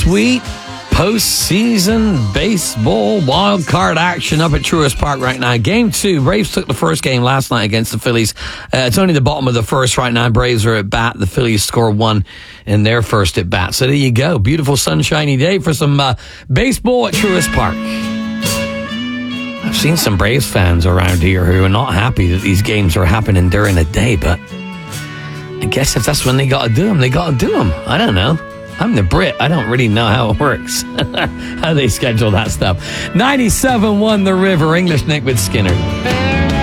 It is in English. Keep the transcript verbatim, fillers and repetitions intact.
sweet postseason baseball wild card action up at Truist Park right now. Game two, Braves took the first game last night against the Phillies. Uh, it's only the bottom of the first right now. Braves are at bat. The Phillies score one in their first at bat. So there you go. Beautiful sunshiny day for some uh, baseball at Truist Park. I've seen some Braves fans around here who are not happy that these games are happening during the day, but I guess if that's when they got to do them, they got to do them. I don't know. I'm the Brit. I don't really know how it works, how they schedule that stuff. ninety-seven point one The River, English Nick with Skinner.